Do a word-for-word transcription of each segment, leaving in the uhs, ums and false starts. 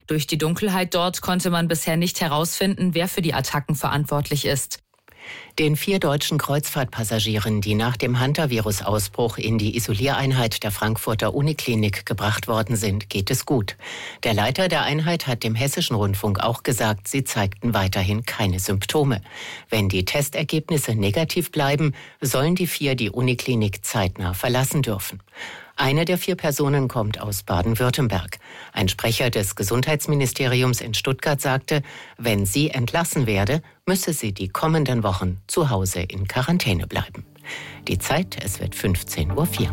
Durch die Dunkelheit dort konnte man bisher nicht herausfinden, wer für die Attacken verantwortlich ist. Den vier deutschen Kreuzfahrtpassagieren, die nach dem Hantavirus-Ausbruch in die Isoliereinheit der Frankfurter Uniklinik gebracht worden sind, geht es gut. Der Leiter der Einheit hat dem Hessischen Rundfunk auch gesagt, sie zeigten weiterhin keine Symptome. Wenn die Testergebnisse negativ bleiben, sollen die vier die Uniklinik zeitnah verlassen dürfen. Eine der vier Personen kommt aus Baden-Württemberg. Ein Sprecher des Gesundheitsministeriums in Stuttgart sagte, wenn sie entlassen werde, müsse sie die kommenden Wochen zu Hause in Quarantäne bleiben. Die Zeit, es wird fünfzehn Uhr vier.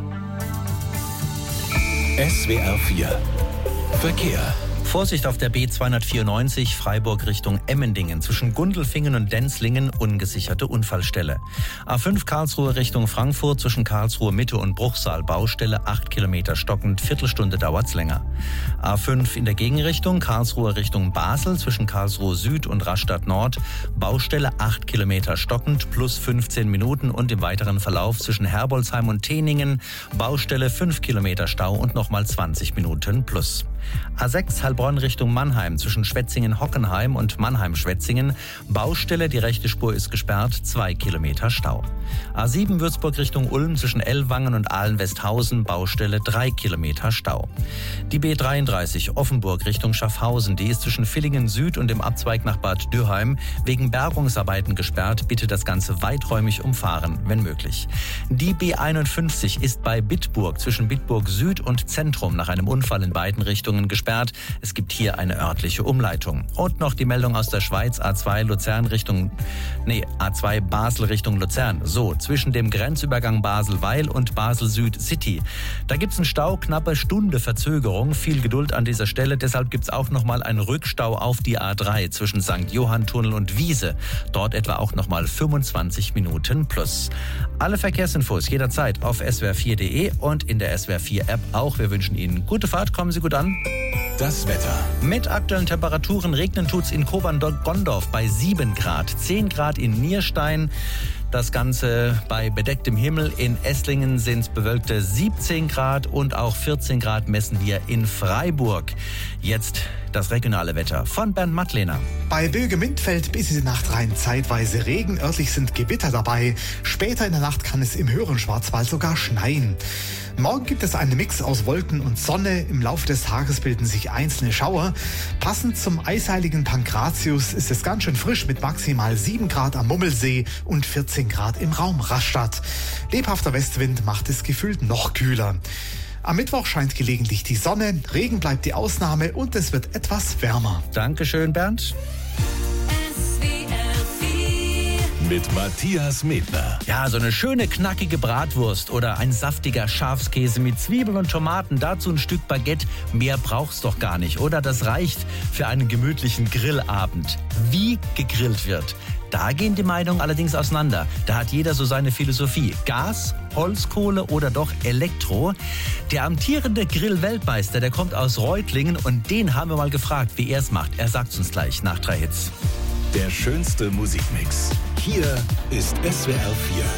S W R vier Verkehr. Vorsicht auf der B zweihundertvierundneunzig Freiburg Richtung Emmendingen. Zwischen Gundelfingen und Denzlingen ungesicherte Unfallstelle. A fünf Karlsruhe Richtung Frankfurt zwischen Karlsruhe Mitte und Bruchsal Baustelle acht Kilometer stockend, Viertelstunde dauert's länger. A fünf in der Gegenrichtung Karlsruhe Richtung Basel zwischen Karlsruhe Süd und Rastatt Nord Baustelle acht Kilometer stockend plus fünfzehn Minuten und im weiteren Verlauf zwischen Herbolzheim und Teningen Baustelle fünf Kilometer Stau und nochmal zwanzig Minuten plus. A sechs Heilbronn Richtung Mannheim zwischen Schwetzingen-Hockenheim und Mannheim-Schwetzingen. Baustelle, die rechte Spur ist gesperrt, zwei Kilometer Stau. A sieben Würzburg Richtung Ulm zwischen Ellwangen und Ahlen-Westhausen. Baustelle, drei Kilometer Stau. Die B dreiunddreißig Offenburg Richtung Schaffhausen. Die ist zwischen Villingen Süd und dem Abzweig nach Bad Dürheim wegen Bergungsarbeiten gesperrt. Bitte das Ganze weiträumig umfahren, wenn möglich. Die B einundfünfzig ist bei Bitburg zwischen Bitburg Süd und Zentrum nach einem Unfall in beiden Richtungen gesperrt. Es gibt hier eine örtliche Umleitung. Und noch die Meldung aus der Schweiz, A zwei Luzern Richtung, nee, A zwei Basel Richtung Luzern. So, zwischen dem Grenzübergang Basel-Weil und Basel-Süd City. Da gibt's einen Stau, knappe Stunde Verzögerung. Viel Geduld an dieser Stelle. Deshalb gibt's auch nochmal einen Rückstau auf die A drei zwischen Sankt Johann-Tunnel und Wiese. Dort etwa auch nochmal fünfundzwanzig Minuten plus. Alle Verkehrsinfos jederzeit auf S W R vier Punkt de und in der S W R vier App auch. Wir wünschen Ihnen gute Fahrt, kommen Sie gut an. Das Wetter. Mit aktuellen Temperaturen regnen tut's in Kobern-Gondorf bei sieben Grad, zehn Grad in Nierstein. Das Ganze bei bedecktem Himmel. In Esslingen sind es bewölkte siebzehn Grad und auch vierzehn Grad messen wir in Freiburg. Jetzt das regionale Wetter von Bernd Mattlehner. Bei Böge-Mind fällt bis in die Nacht rein zeitweise Regen. Örtlich sind Gewitter dabei. Später in der Nacht kann es im höheren Schwarzwald sogar schneien. Morgen gibt es einen Mix aus Wolken und Sonne. Im Laufe des Tages bilden sich einzelne Schauer. Passend zum eisheiligen Pankratius ist es ganz schön frisch mit maximal sieben Grad am Mummelsee und vierzehn Grad im Raum Rastatt. Lebhafter Westwind macht es gefühlt noch kühler. Am Mittwoch scheint gelegentlich die Sonne, Regen bleibt die Ausnahme und es wird etwas wärmer. Dankeschön, Bernd. Mit Matthias Medner. Ja, so eine schöne knackige Bratwurst oder ein saftiger Schafskäse mit Zwiebeln und Tomaten. Dazu ein Stück Baguette. Mehr braucht's doch gar nicht, oder? Das reicht für einen gemütlichen Grillabend. Wie gegrillt wird, da gehen die Meinungen allerdings auseinander. Da hat jeder so seine Philosophie. Gas, Holzkohle oder doch Elektro? Der amtierende Grill-Weltmeister, der kommt aus Reutlingen und den haben wir mal gefragt, wie er es macht. Er sagt's uns gleich nach drei Hits. Der schönste Musikmix. Hier ist S W R vier.